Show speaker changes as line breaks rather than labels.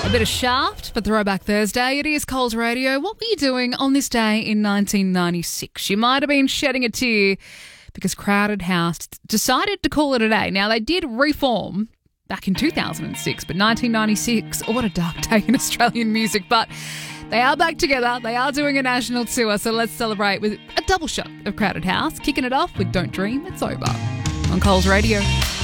A bit of Shaft for Throwback Thursday. It is Coles Radio. What were you doing on this day in 1996? You might have been shedding a tear because Crowded House decided to call it a day. Now, they did reform back in 2006, but 1996, what a dark day in Australian music. But they are back together. They are doing a national tour, so let's celebrate with a double shot of Crowded House, kicking it off with Don't Dream It's Over on Coles Radio.